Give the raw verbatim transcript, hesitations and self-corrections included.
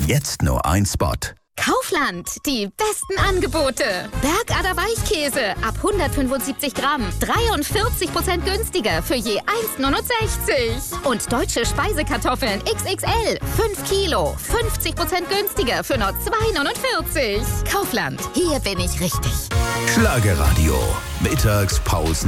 Jetzt nur ein Spot. Kaufland, die besten Angebote. Bergader Weichkäse ab hundertfünfundsiebzig Gramm, dreiundvierzig Prozent günstiger für je eins Komma neunundsechzig. Und deutsche Speisekartoffeln X X L, fünf Kilo, fünfzig Prozent günstiger für nur zwei Komma neunundvierzig. Kaufland, hier bin ich richtig. Schlagerradio. Mittagspausen.